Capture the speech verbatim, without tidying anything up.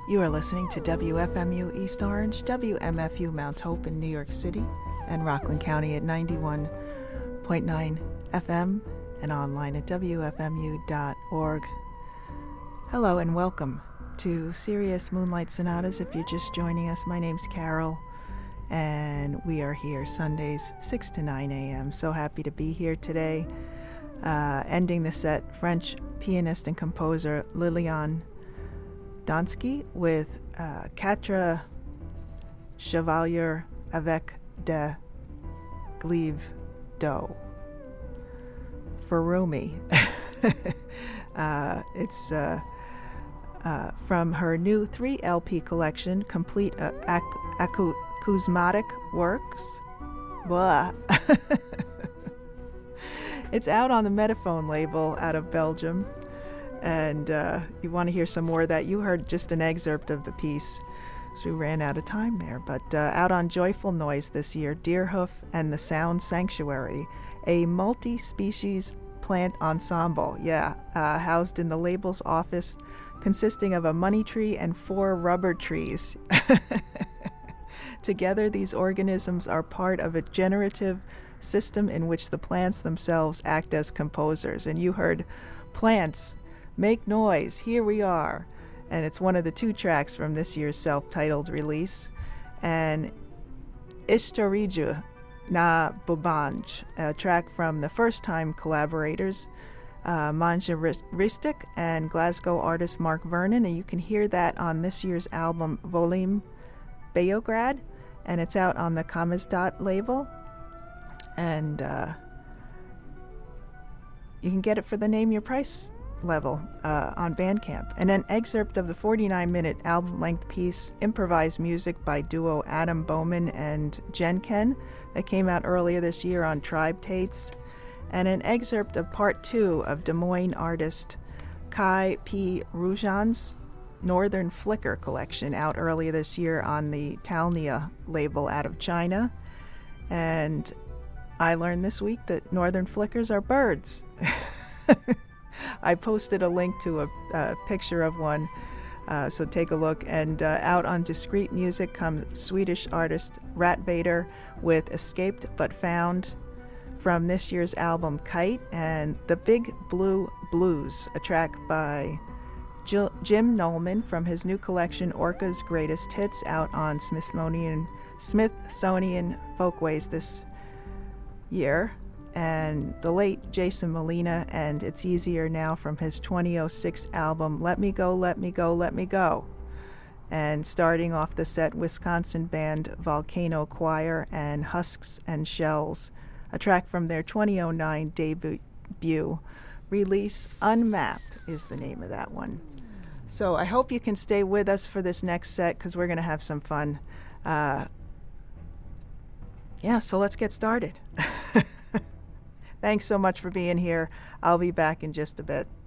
You are listening to W F M U East Orange, W M F U Mount Hope in New York City, and Rockland County at ninety-one point nine F M and online at W F M U dot org. Hello and welcome to Sirius Moonlight Sonatas. If you're just joining us, my name's Carol, and we are here Sundays six to nine a.m. So happy to be here today. Uh, ending the set, French pianist and composer Liliane Donsky with uh, Quatre Chevaliers avec de Glaive d'eau for Rumi. uh, it's uh, uh, from her new three L P collection, Complete uh, ac- ac- Acousmatic Works. Blah. It's out on the Metaphone label out of Belgium. And uh, you want to hear some more of that, you heard just an excerpt of the piece, so we ran out of time there. But uh, out on Joyful Noise this year, Deerhoof and the Sound Sanctuary, a multi-species plant ensemble, yeah, uh, housed in the label's office, consisting of a money tree and four rubber trees. Together, these organisms are part of a generative system in which the plants themselves act as composers. And you heard plants make noise, here we are. And it's one of the two tracks from this year's self-titled release. And Istoriju na Bubanj, a track from the first-time collaborators, uh, Manja Ristic and Glasgow artist Mark Vernon. And you can hear that on this year's album, Volim Beograd. And it's out on the Kamizdat label. And uh, you can get it for the Name Your Price level uh, on Bandcamp. And an excerpt of the forty-nine minute album-length piece, Improvised Music by duo Adam Bowman and Jen Ken, that came out earlier this year on Tribe Tapes. And an excerpt of part two of Des Moines artist Kai P. Rujan's Northern Flicker collection, out earlier this year on the Talnia label out of China. And I learned this week that northern flickers are birds. I posted a link to a, a picture of one, uh, so take a look. And uh, out on Discreet Music comes Swedish artist Rat Vader with Escaped But Found from this year's album Kite, and The Big Blue Blues, a track by Jill, Jim Nolman from his new collection Orca's Greatest Hits, out on Smithsonian Smithsonian Folkways this year. And the late Jason Molina and It's Easier Now from his twenty oh six album Let Me Go, Let Me Go, Let Me Go. And starting off the set, Wisconsin band Volcano Choir and Husks and Shells, a track from their twenty oh nine debut release, Unmap is the name of that one. So I hope you can stay with us for this next set, because we're going to have some fun. Uh, yeah, so let's get started. Thanks so much for being here. I'll be back in just a bit.